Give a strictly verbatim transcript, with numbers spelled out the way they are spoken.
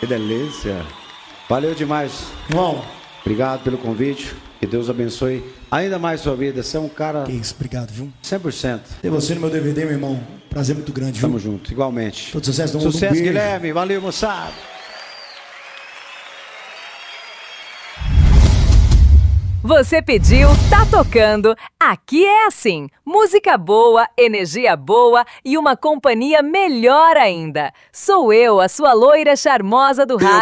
Que delícia. Valeu demais. Irmão. Obrigado pelo convite. Que Deus abençoe ainda mais sua vida. Você é um cara... Que isso, obrigado, viu? cem por cento. Ter você no meu D V D, meu irmão. Prazer muito grande, viu? Tamo junto, igualmente. Todo sucesso do mundo. Sucesso, Um beijo. Guilherme. Valeu, moçada. Você pediu, tá tocando. Aqui é assim. Música boa, energia boa e uma companhia melhor ainda. Sou eu, a sua loira charmosa do rádio.